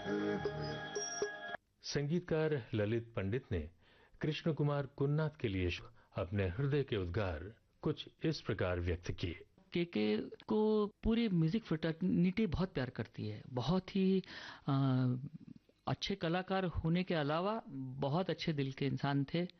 संगीतकार ललित पंडित ने कृष्ण कुमार कुन्नाथ के लिए अपने हृदय के उद्गार कुछ इस प्रकार व्यक्त किए। केके को पूरी म्यूजिक फ्रेटर्निटी बहुत प्यार करती है। बहुत ही अच्छे कलाकार होने के अलावा बहुत अच्छे दिल के इंसान थे।